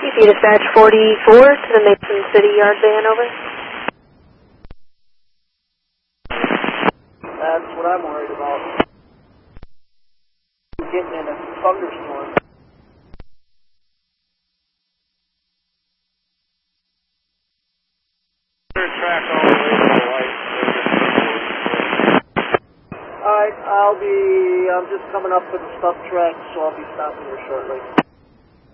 EP Dispatch 44 to the Mason City Yard van, over. That's what I'm worried about. Getting in a thunderstorm. Track all the way to the light. Alright, I'm just coming up for the stuff track, so I'll be stopping here shortly.